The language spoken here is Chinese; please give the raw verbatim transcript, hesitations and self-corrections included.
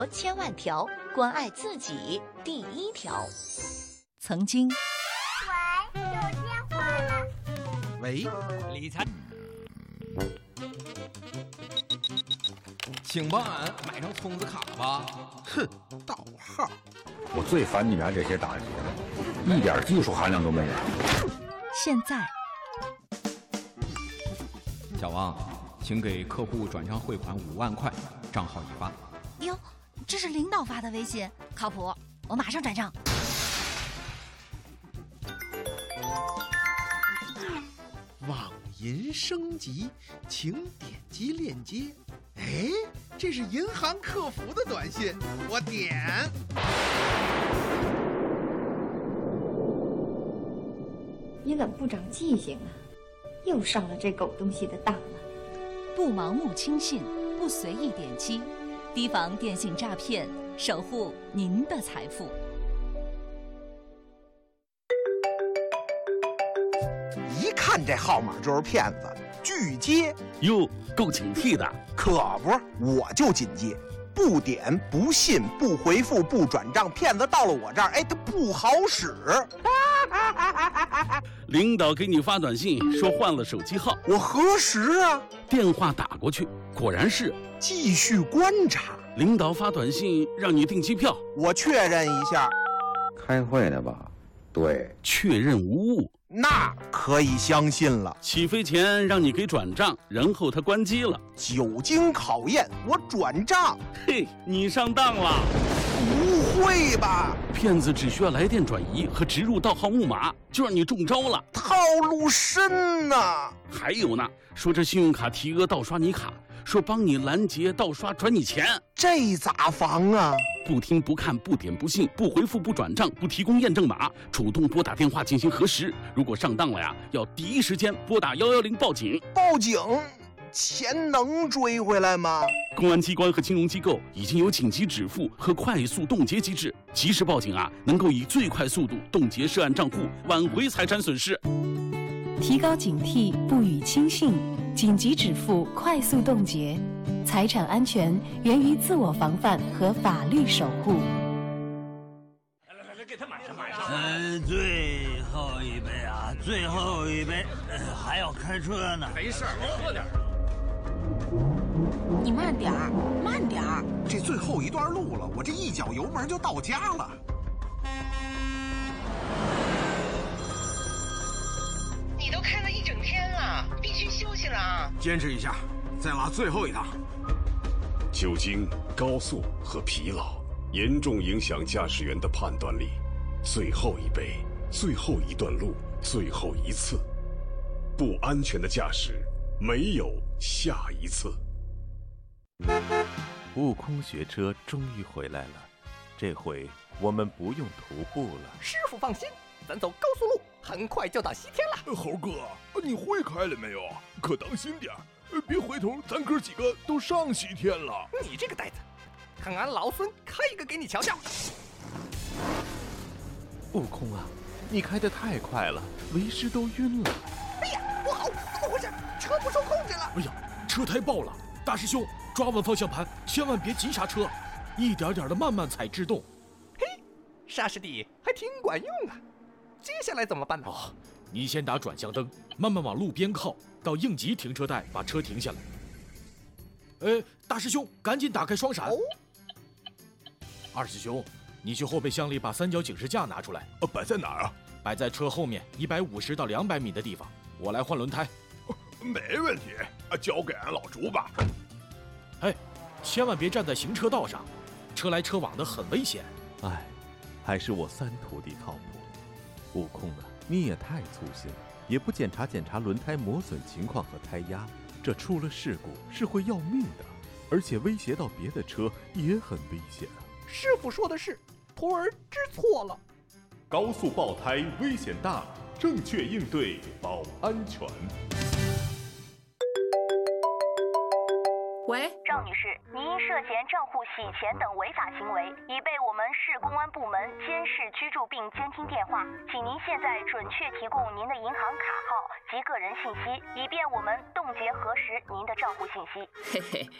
千万条，关爱自己第一条。曾经， 喂，有电话了。 喂，理财，请帮俺买张充值卡吧。 哼，盗号！ 我最烦你们这些大爷，一点技术含量都没有。 现在， 小王，请给客户转账汇款五万块，账号已发。 哟，这是领导发的微信，靠谱，我马上转账。 网银升级，请点击链接。哎，这是银行客服的短信，我点。 你怎么不长记性啊？又上了这狗东西的当了。 不盲目轻信，不随意点击，提防电信诈骗，守护您的财富。 一看这号码就是骗子，拒接。 哟，够警惕的。 可不，我就紧接，不点、不信、不回复、不转账，骗子到了我这儿，哎，他不好使。 领导给你发短信说换了手机号， 我核实啊， 电话打过去，果然是。 继续观察。 领导发短信让你订机票， 我确认一下。 开会的吧？对， 确认无误， 那可以相信了。 起飞前让你给转账，然后他关机了。 久经考验，我转账。 嘿，你上当了。 不会吧？ 骗子只需要来电转移和植入盗号木马，就让你中招了。 套路深呐！ 还有呢，说这信用卡提额盗刷你卡，说帮你拦截盗刷转你钱， 这咋防啊？ 不听不看不点不信不回复不转账不提供验证码，主动拨打电话进行核实。如果上当了呀，要第一时间拨打一一零报警。 报警？钱能追回来吗？ 公安机关和金融机构已经有紧急止付和快速冻结机制，及时报警啊，能够以最快速度冻结涉案账户，挽回财产损失。 提高警惕，不予轻信，紧急止付，快速冻结。财产安全源于自我防范和法律守护。 来来来，给他买上买上。呃，最后一杯啊，最后一杯，呃、还要开车呢。 没事，你喝点。 你慢点儿，慢点儿。 这最后一段路了，我这一脚油门就到家了。 你都开了一整天了，必须休息了啊！ 坚持一下，再拉最后一趟。 酒精、高速和疲劳严重影响驾驶员的判断力。最后一杯，最后一段路，最后一次，不安全的驾驶，没有下一次。 悟空学车终于回来了，这回我们不用徒步了。 师傅放心，咱走高速路，很快就到西天了。 猴哥，你会开了没有？可当心点，别回头咱哥几个都上西天了。 你这个呆子，看俺老孙开一个给你瞧瞧。 悟空啊，你开得太快了，为师都晕了。 哎呀，不好，怎么回事？车不受控制了。 哎呀，车胎爆了！大师兄，抓稳方向盘，千万别急刹车，一点点的慢慢踩制动。 嘿，刹师弟还挺管用啊。接下来怎么办呢？ 哦，你先打转向灯，慢慢往路边靠，到应急停车带把车停下来。呃，大师兄，赶紧打开双闪。 哦， 二师兄，你去后备箱里把三角警示架拿出来。 呃，摆在哪儿啊？ 摆在车后面一百五十到两百米的地方。我来换轮胎。 没问题，交给俺老朱吧。 哎，千万别站在行车道上，车来车往的很危险。 哎，还是我三徒弟靠谱。悟空啊，你也太粗心了，也不检查检查轮胎磨损情况和胎压，这出了事故是会要命的，而且威胁到别的车也很危险啊。 师傅说的是，徒儿知错了。 高速爆胎危险大，正确应对保安全。 喂， 赵女士，您因涉嫌账户洗钱等违法行为，已被我们市公安部门监视居住并监听电话，请您现在准确提供您的银行卡号及个人信息，以便我们冻结核实您的账户信息。 嘿嘿，